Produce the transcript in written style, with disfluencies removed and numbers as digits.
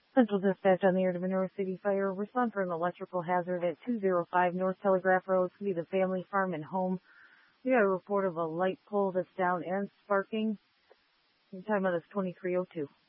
Central Dispatch on the air to Monroe City Fire. Respond for an electrical hazard at 205 North Telegraph Road. It's going to be the family farm and home. We got a report of a light pole that's down and sparking. Your time out is 2302.